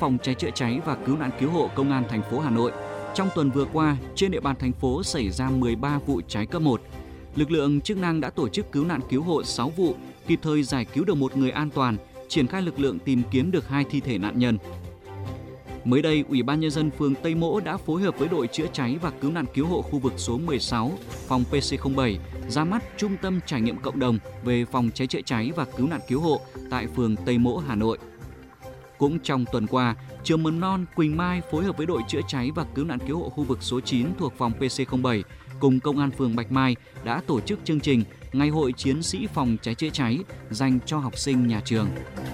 phòng cháy chữa cháy và cứu nạn cứu hộ Công an thành phố Hà Nội, trong tuần vừa qua, trên địa bàn thành phố xảy ra 13 vụ cháy cấp 1. Lực lượng chức năng đã tổ chức cứu nạn cứu hộ 6 vụ, kịp thời giải cứu được 1 người an toàn, triển khai lực lượng tìm kiếm được 2 thi thể nạn nhân. Mới đây, Ủy ban Nhân dân phường Tây Mỗ đã phối hợp với đội chữa cháy và cứu nạn cứu hộ khu vực số 16, phòng PC07, ra mắt Trung tâm Trải nghiệm Cộng đồng về phòng cháy chữa cháy và cứu nạn cứu hộ tại phường Tây Mỗ, Hà Nội. Cũng trong tuần qua, trường mầm non Quỳnh Mai phối hợp với đội chữa cháy và cứu nạn cứu hộ khu vực số 9 thuộc phòng PC07 cùng Công an phường Bạch Mai đã tổ chức chương trình Ngày hội Chiến sĩ phòng cháy chữa cháy dành cho học sinh nhà trường.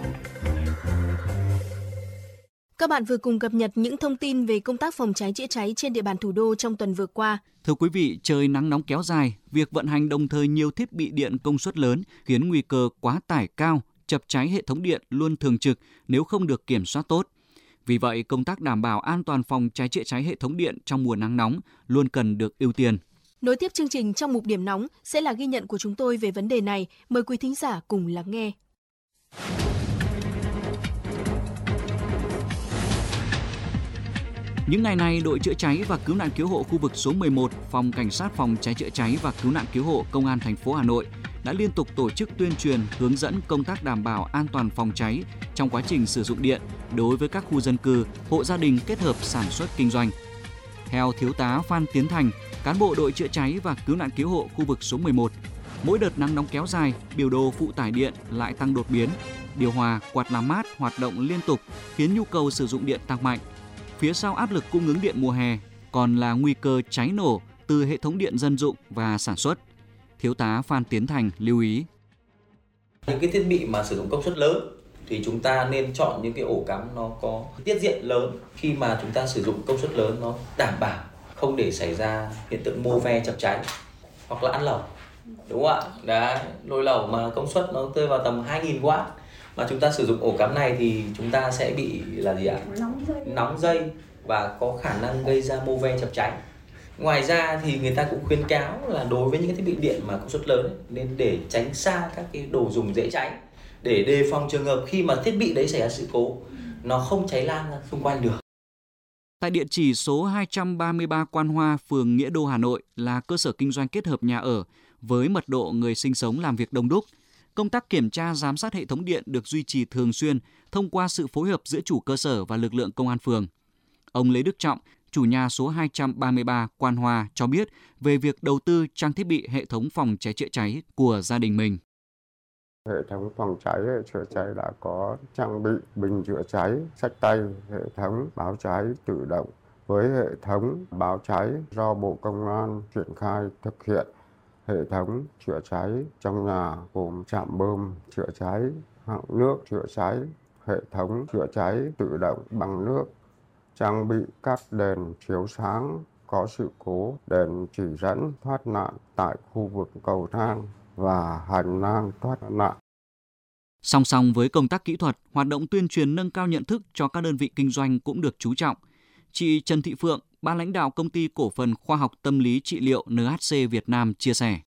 Các bạn vừa cùng cập nhật những thông tin về công tác phòng cháy chữa cháy trên địa bàn thủ đô trong tuần vừa qua. Thưa quý vị, trời nắng nóng kéo dài, việc vận hành đồng thời nhiều thiết bị điện công suất lớn khiến nguy cơ quá tải cao, chập cháy hệ thống điện luôn thường trực nếu không được kiểm soát tốt. Vì vậy, công tác đảm bảo an toàn phòng cháy chữa cháy hệ thống điện trong mùa nắng nóng luôn cần được ưu tiên. Nối tiếp chương trình trong mục điểm nóng sẽ là ghi nhận của chúng tôi về vấn đề này. Mời quý thính giả cùng lắng nghe. Những ngày này, đội chữa cháy và cứu nạn cứu hộ khu vực số 11, Phòng Cảnh sát phòng cháy chữa cháy và cứu nạn cứu hộ Công an thành phố Hà Nội đã liên tục tổ chức tuyên truyền, hướng dẫn công tác đảm bảo an toàn phòng cháy trong quá trình sử dụng điện đối với các khu dân cư, hộ gia đình kết hợp sản xuất kinh doanh. Theo Thiếu tá Phan Tiến Thành, cán bộ đội chữa cháy và cứu nạn cứu hộ khu vực số 11, mỗi đợt nắng nóng kéo dài, biểu đồ phụ tải điện lại tăng đột biến. Điều hòa, quạt làm mát hoạt động liên tục khiến nhu cầu sử dụng điện tăng mạnh. Phía sau áp lực cung ứng điện mùa hè còn là nguy cơ cháy nổ từ hệ thống điện dân dụng và sản xuất. Thiếu tá Phan Tiến Thành lưu ý. Những cái thiết bị mà sử dụng công suất lớn thì chúng ta nên chọn những cái ổ cắm nó có tiết diện lớn. Khi mà chúng ta sử dụng công suất lớn nó đảm bảo không để xảy ra hiện tượng mô ve chập cháy hoặc là ăn lẩu. Đúng không ạ? Đấy, nồi lẩu mà công suất nó rơi vào tầm 2000W mà chúng ta sử dụng ổ cắm này thì chúng ta sẽ bị là gì ạ? Nóng dây và có khả năng gây ra mô ve chập cháy. Ngoài ra thì người ta cũng khuyến cáo là đối với những cái thiết bị điện mà công suất lớn ấy, nên để tránh xa các cái đồ dùng dễ cháy để đề phòng trường hợp khi mà thiết bị đấy xảy ra sự cố nó không cháy lan ra xung quanh được. Tại địa chỉ số 233 Quan Hoa, phường Nghĩa Đô, Hà Nội là cơ sở kinh doanh kết hợp nhà ở với mật độ người sinh sống làm việc đông đúc. Công tác kiểm tra giám sát hệ thống điện được duy trì thường xuyên thông qua sự phối hợp giữa chủ cơ sở và lực lượng công an phường. Ông Lê Đức Trọng, chủ nhà số 233 Quan Hoa cho biết về việc đầu tư trang thiết bị hệ thống phòng cháy chữa cháy của gia đình mình. Hệ thống phòng cháy chữa cháy đã có trang bị bình chữa cháy, xách tay, hệ thống báo cháy tự động với hệ thống báo cháy do Bộ Công an triển khai thực hiện. Hệ thống chữa cháy trong nhà gồm trạm bơm chữa cháy, họng nước chữa cháy, hệ thống chữa cháy tự động bằng nước, trang bị các đèn chiếu sáng có sự cố, đèn chỉ dẫn thoát nạn tại khu vực cầu thang và hành lang thoát nạn. Song song với công tác kỹ thuật, hoạt động tuyên truyền nâng cao nhận thức cho các đơn vị kinh doanh cũng được chú trọng. Chị Trần Thị Phượng, ban lãnh đạo công ty cổ phần khoa học tâm lý trị liệu NHC Việt Nam chia sẻ.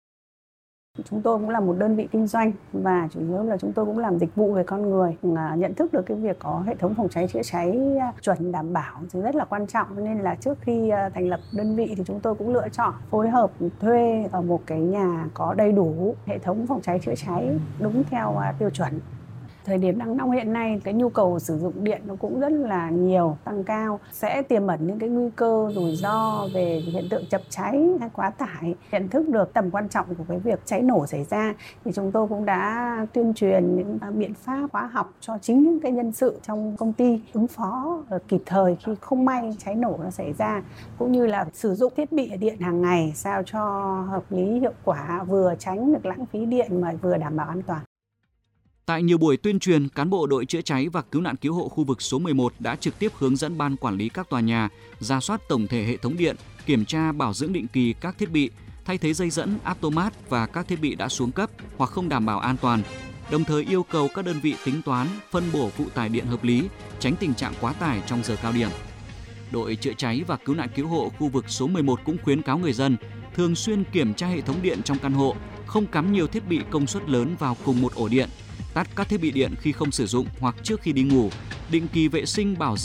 Chúng tôi cũng là một đơn vị kinh doanh và chủ yếu là chúng tôi cũng làm dịch vụ về con người. Nhận thức được cái việc có hệ thống phòng cháy chữa cháy chuẩn đảm bảo thì rất là quan trọng, nên là trước khi thành lập đơn vị thì chúng tôi cũng lựa chọn phối hợp thuê ở một cái nhà có đầy đủ hệ thống phòng cháy chữa cháy đúng theo tiêu chuẩn. Thời điểm nắng nóng hiện nay, cái nhu cầu sử dụng điện nó cũng rất là nhiều, tăng cao, sẽ tiềm ẩn những cái nguy cơ rủi ro về hiện tượng chập cháy hay quá tải. Nhận thức được tầm quan trọng của cái việc cháy nổ xảy ra thì chúng tôi cũng đã tuyên truyền những biện pháp khóa học cho chính những cái nhân sự trong công ty ứng phó kịp thời khi không may cháy nổ nó xảy ra, cũng như là sử dụng thiết bị điện hàng ngày sao cho hợp lý, hiệu quả, vừa tránh được lãng phí điện mà vừa đảm bảo an toàn. Tại nhiều buổi tuyên truyền, cán bộ đội chữa cháy và cứu nạn cứu hộ khu vực số 11 đã trực tiếp hướng dẫn ban quản lý các tòa nhà, rà soát tổng thể hệ thống điện, kiểm tra bảo dưỡng định kỳ các thiết bị, thay thế dây dẫn, automat và các thiết bị đã xuống cấp hoặc không đảm bảo an toàn. Đồng thời yêu cầu các đơn vị tính toán, phân bổ phụ tải điện hợp lý, tránh tình trạng quá tải trong giờ cao điểm. Đội chữa cháy và cứu nạn cứu hộ khu vực số 11 cũng khuyến cáo người dân thường xuyên kiểm tra hệ thống điện trong căn hộ, không cắm nhiều thiết bị công suất lớn vào cùng một ổ điện, tắt các thiết bị điện khi không sử dụng hoặc trước khi đi ngủ, định kỳ vệ sinh bảo dưỡng